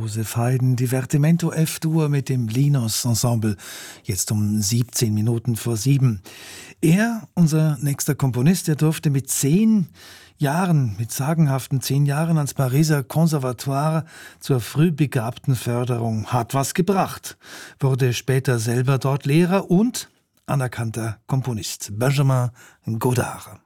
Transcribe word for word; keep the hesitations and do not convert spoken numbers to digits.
Joseph Haydn, Divertimento F-Dur mit dem Linos Ensemble, jetzt um siebzehn Minuten vor sieben. Er, unser nächster Komponist, der durfte mit zehn Jahren, mit sagenhaften zehn Jahren ans Pariser Conservatoire zur frühbegabten Förderung, hat was gebracht, wurde später selber dort Lehrer und anerkannter Komponist, Benjamin Godard.